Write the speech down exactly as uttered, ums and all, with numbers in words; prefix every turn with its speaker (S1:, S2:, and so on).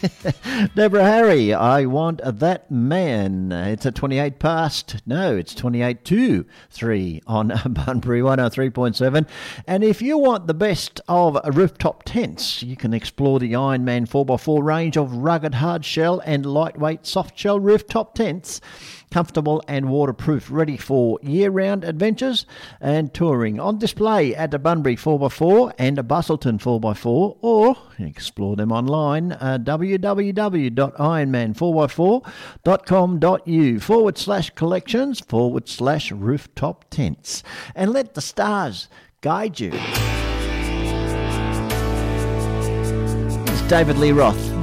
S1: Deborah Harry, I want that man. It's a twenty-eight past. No, it's twenty-eight to three on Bunbury one oh three point seven. And if you want the best of rooftop tents, you can explore the Ironman four by four range of rugged hard shell and lightweight soft shell rooftop tents. Comfortable and waterproof, ready for year-round adventures and touring. On display at the Bunbury four by four and a Bustleton four by four, or explore them online, uh, w w w dot ironman four by four dot com dot u k forward slash collections forward slash rooftop tents. And let the stars guide you. It's David Lee Roth.